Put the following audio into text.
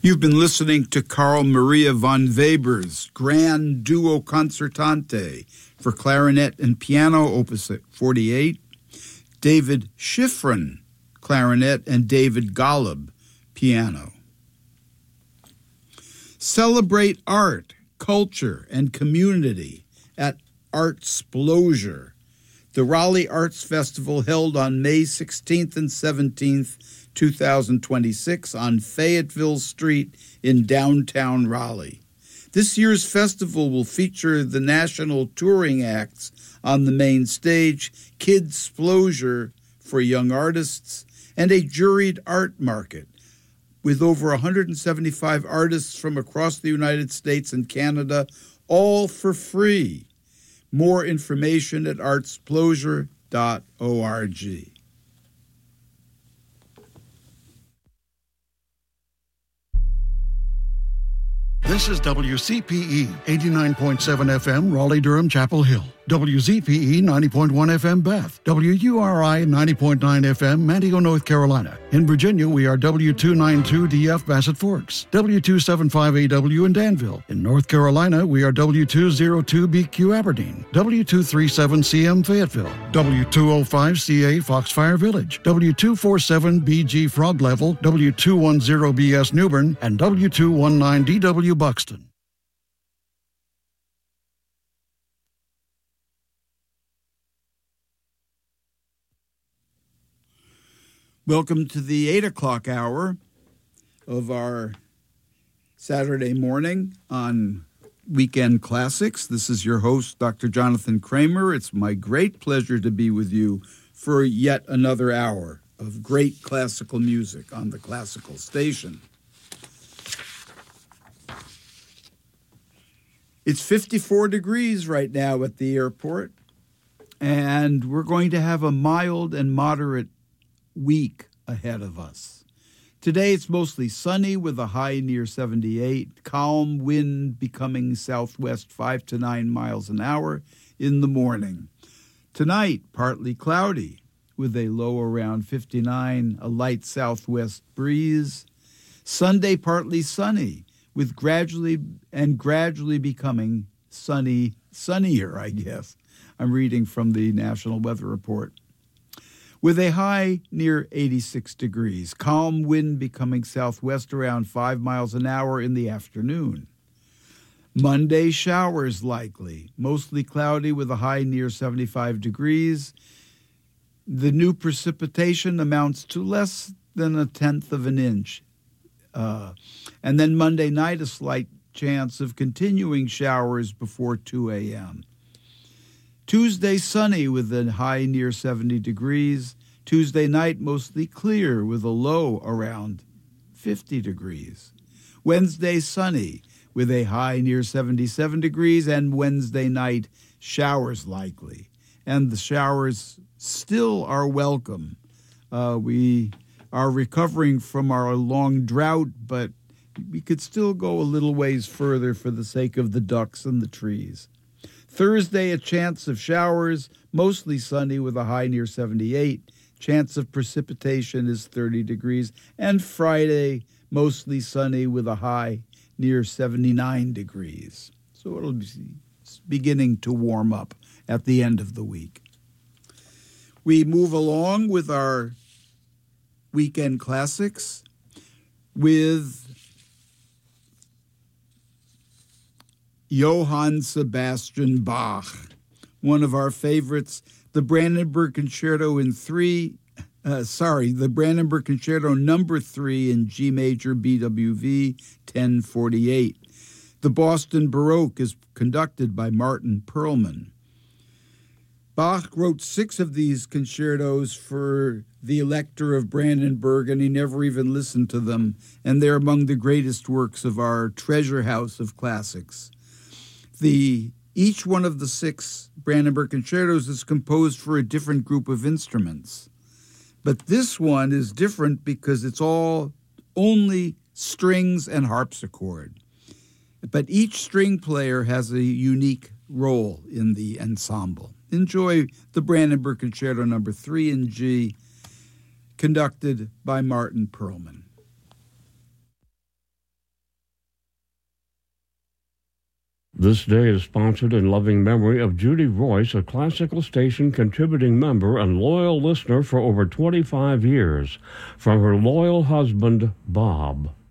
You've been listening to Carl Maria von Weber's Grand Duo Concertante for clarinet and piano, Opus 48, David Schifrin, clarinet, and David Golub, piano. Celebrate art, culture, and community at Artsplosion, the Raleigh Arts Festival held on May 16th and 17th, 2026 on Fayetteville Street in downtown Raleigh. This year's festival will feature the national touring acts on the main stage, Kidsplosion for young artists, and a juried art market with over 175 artists from across the United States and Canada, all for free. More information at artsplosion.org. This is WCPE 89.7 FM, Raleigh-Durham, Chapel Hill. WZPE 90.1 FM, Beth. WURI 90.9 FM, Manteo, North Carolina. In Virginia, we are W292DF, Bassett Forks. W275AW in Danville. In North Carolina, we are W202BQ, Aberdeen. W237CM, Fayetteville. W205CA, Foxfire Village. W247BG, Frog Level. W210BS, Newbern. And W219DW, Buxton. Welcome to the 8 o'clock hour of our Saturday morning on Weekend Classics. This is your host, Dr. Jonathan Kramer. It's my great pleasure to be with you for yet another hour of great classical music on the Classical Station. It's 54 degrees right now at the airport, and we're going to have a mild and moderate week ahead of us. Today it's mostly sunny with a high near 78, calm wind becoming southwest 5 to 9 miles an hour in the morning. Tonight, partly cloudy with a low around 59, a light southwest breeze. Sunday, partly sunny with gradually becoming sunnier, I guess. I'm reading from the National Weather Report. With a high near 86 degrees, calm wind becoming southwest around 5 miles an hour in the afternoon. Monday, showers likely, mostly cloudy with a high near 75 degrees. The new precipitation amounts to less than 1/10 of an inch. And then Monday night, a slight chance of continuing showers before 2 a.m. Tuesday, sunny with a high near 70 degrees. Tuesday night, mostly clear with a low around 50 degrees. Wednesday, sunny with a high near 77 degrees. And Wednesday night, showers likely. And the showers still are welcome. We are recovering from our long drought, but we could still go a little ways further for the sake of the ducks and the trees. Thursday, a chance of showers, mostly sunny with a high near 78. Chance of precipitation is 30 degrees. And Friday, mostly sunny with a high near 79 degrees. So it'll be beginning to warm up at the end of the week. We move along with our Weekend Classics with Johann Sebastian Bach, one of our favorites, the Brandenburg Concerto the Brandenburg Concerto number 3 in G major BWV 1048. The Boston Baroque is conducted by Martin Perlman. Bach wrote 6 of these concertos for the Elector of Brandenburg, and he never even listened to them, and they're among the greatest works of our treasure house of classics. Each one of the 6 Brandenburg concertos is composed for a different group of instruments. But this one is different because it's all only strings and harpsichord. But each string player has a unique role in the ensemble. Enjoy the Brandenburg Concerto number 3 in G, conducted by Martin Perlman. This day is sponsored in loving memory of Judy Royce, a classical station contributing member and loyal listener for over 25 years, from her loyal husband, Bob.